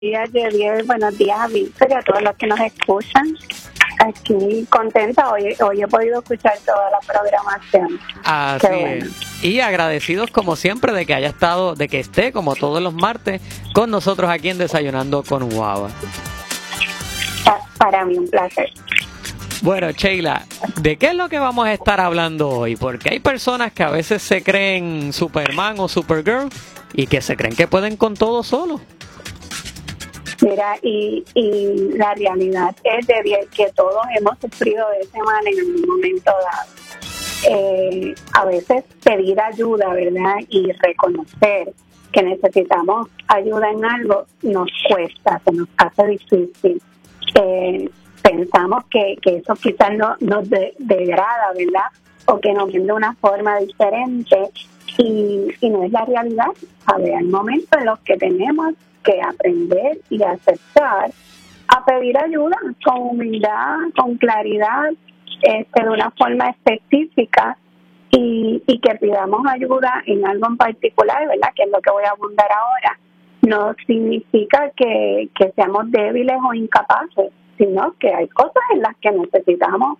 días, Javier. Buenos días a Víctor y a todos los que nos escuchan. Aquí contenta, hoy he podido escuchar toda la programación. Así es. Y agradecidos como siempre de que esté como todos los martes con nosotros aquí en Desayunando con Guava. Para mí un placer. Bueno, Sheila, ¿de qué es lo que vamos a estar hablando hoy? Porque hay personas que a veces se creen Superman o Supergirl y que se creen que pueden con todo solo. Mira, y la realidad es de que todos hemos sufrido de ese mal en un momento dado. A veces pedir ayuda, ¿verdad? Y reconocer que necesitamos ayuda en algo nos cuesta, se nos hace difícil. Pensamos que eso quizás nos degrada, ¿verdad? O que nos ven de una forma diferente y no es la realidad. Hay momentos en los que tenemos que aprender y aceptar a pedir ayuda con humildad, con claridad, de una forma específica y que pidamos ayuda en algo en particular, ¿verdad? Que es lo que voy a abundar ahora. No significa que seamos débiles o incapaces, sino que hay cosas en las que necesitamos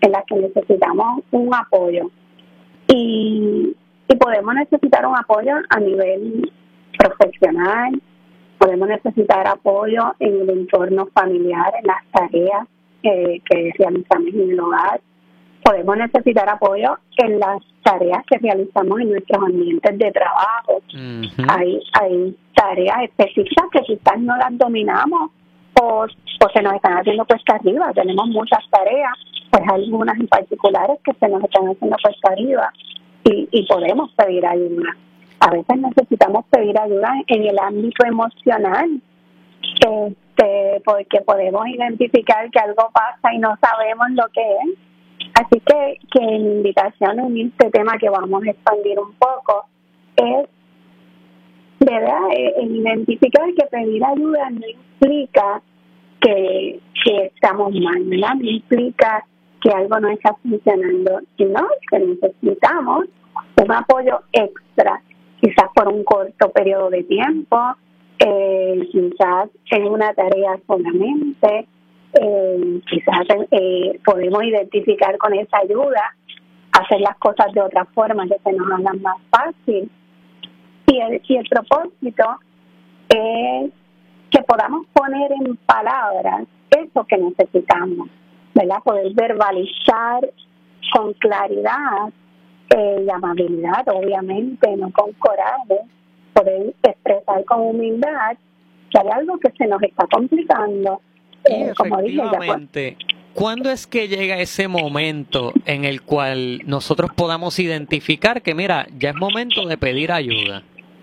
un apoyo y podemos necesitar un apoyo a nivel profesional. Podemos necesitar apoyo en el entorno familiar, en las tareas que realizamos en el hogar. Podemos necesitar apoyo en las tareas que realizamos en nuestros ambientes de trabajo. Uh-huh. Hay tareas específicas que quizás no las dominamos o se nos están haciendo cuesta arriba. Tenemos muchas tareas, pues algunas en particulares que se nos están haciendo cuesta arriba y podemos pedir ayuda. A veces necesitamos pedir ayuda en el ámbito emocional, porque podemos identificar que algo pasa y no sabemos lo que es. Así que mi invitación en este tema que vamos a expandir un poco es, ¿verdad?, en identificar que pedir ayuda no implica que estamos mal, ¿verdad? No implica que algo no está funcionando, sino que necesitamos un apoyo extra, quizás por un corto periodo de tiempo, quizás en una tarea solamente, quizás podemos identificar con esa ayuda, hacer las cosas de otra forma que se nos hagan más fácil. Y el propósito es que podamos poner en palabras eso que necesitamos, ¿verdad? Poder verbalizar con claridad y amabilidad, obviamente, no con coraje, poder expresar con humildad que hay algo que se nos está complicando. Como dije, ¿cuándo es que llega ese momento en el cual nosotros podamos identificar que, mira, ya es momento de pedir ayuda?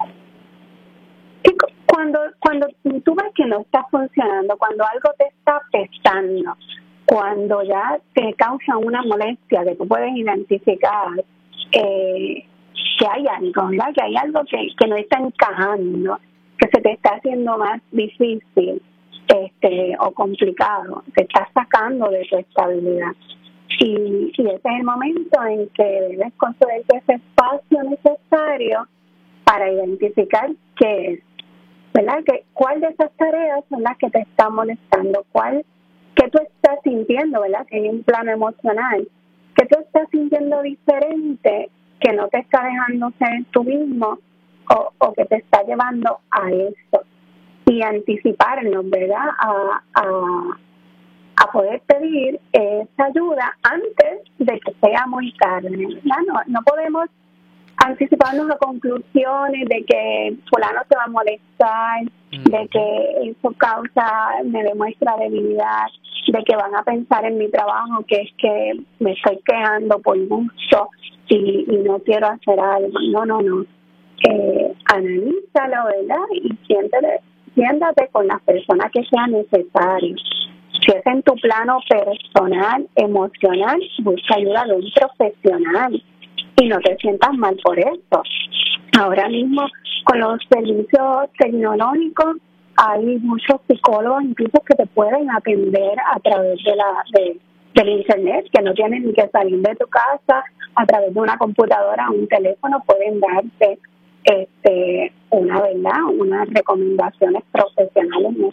Cuando tú ves que no está funcionando, cuando algo te está pesando, cuando ya te causa una molestia que tú puedes identificar que hay algo, ¿verdad? Que hay algo que no está encajando, que se te está haciendo más difícil o complicado, te está sacando de tu estabilidad. Y ese es el momento en que debes conceder ese espacio necesario para identificar qué es, ¿verdad? ¿Cuál de esas tareas son las que te están molestando? ¿Qué tú estás sintiendo, ¿verdad? Que hay un plano emocional. ¿Qué tú estás sintiendo diferente que no te está dejando ser tú mismo o que te está llevando a eso? Y anticiparnos, ¿verdad? A poder pedir esa ayuda antes de que sea muy tarde, ¿verdad? No podemos anticiparnos a conclusiones de que fulano se va a molestar, de que eso me demuestra debilidad, de que van a pensar en mi trabajo que es que me estoy quejando por gusto y no quiero hacer algo. No. Analízalo, ¿verdad? Y siéntate con las personas que sea necesario. Si es en tu plano personal, emocional, busca ayuda de un profesional y no te sientas mal por eso. Ahora mismo, con los servicios tecnológicos, hay muchos psicólogos incluso que te pueden atender a través del internet, que no tienen ni que salir de tu casa, a través de una computadora o un teléfono pueden darte unas recomendaciones profesionales